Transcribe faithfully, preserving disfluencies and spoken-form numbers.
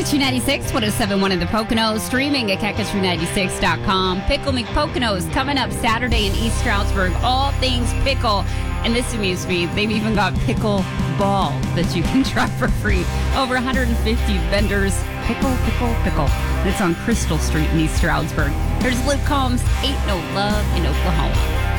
Calcatoo ninety-six, one oh seven point one in the Poconos, streaming at cat country ninety-six dot com. Pickle McPoconos coming up Saturday in East Stroudsburg. All things pickle. And this amused me. They've even got pickle ball that you can try for free. Over one hundred fifty vendors. Pickle, pickle, pickle. It's on Crystal Street in East Stroudsburg. Here's Luke Combs, Ain't No Love in Oklahoma.